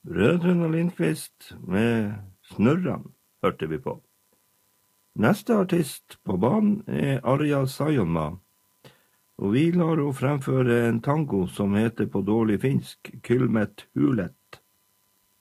Brødrene Lindqvist med Snurran hørte vi på. Neste artist på banen Arja Saijonmaa, og vi lar henne fremføre en tango som heter på dårlig finsk Kylmet Hulet.